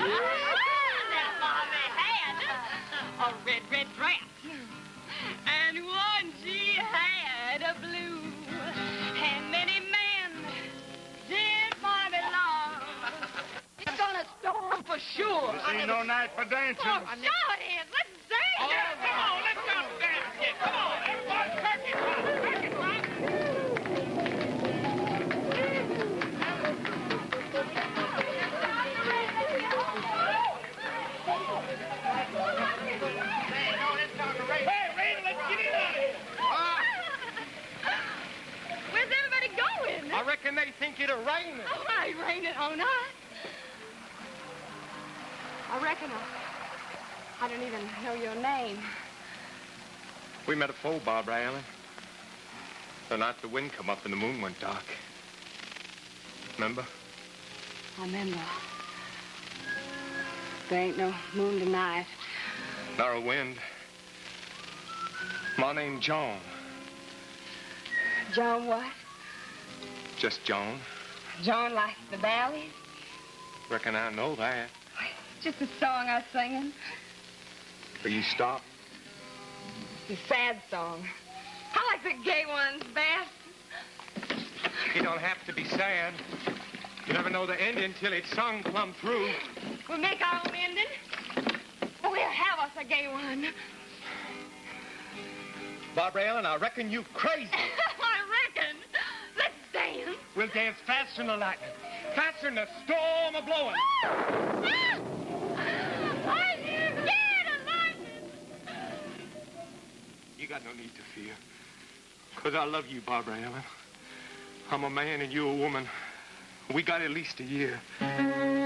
That mommy had a red dress. And one she had a blue. And many men did mommy love. It's gonna storm for sure. This ain't no night for dancing. Oh, sure it is. Let's dance. Oh, come on, let's go dance again. Come on, everybody, turkey rock. Hey, Rita, let's get in on it. Where's everybody going? I reckon they think it'll rain. Oh, it ain't raining on us. I reckon I don't even know your name. We met afore, Barbara Allen. The night the wind come up and the moon went dark. Remember? I remember. There ain't no moon tonight. Nor a wind. My name's John. John what? Just John. John like the valleys? Reckon I know that. Just a song I was singing. Will you stop? It's a sad song. I like the gay ones best. You don't have to be sad. You never know the ending till it's sung plumb through. We'll make our own ending. We'll have us a gay one. Barbara Allen, I reckon you crazy. I reckon. Let's dance. We'll dance faster than the lightning. Faster than the storm a blowing. I'm scared of lightning. You got no need to fear. Because I love you, Barbara Allen. I'm a man and you a woman. We got at least a year.